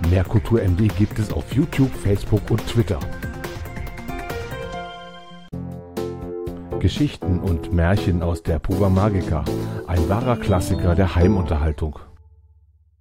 Mehr Kultur MD gibt es auf YouTube, Facebook und Twitter. Geschichten und Märchen aus der Puva Magica, ein wahrer Klassiker der Heimunterhaltung.